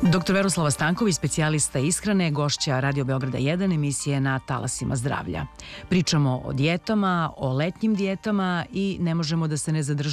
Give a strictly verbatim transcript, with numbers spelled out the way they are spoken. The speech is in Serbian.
doktor Veroslava Stanković, specijalista ishrane, gošća Radio Beograda jedan, emisije Na talasima zdravlja. Pričamo o dijetama, o letnjim dijetama i ne možemo da se ne zadržimo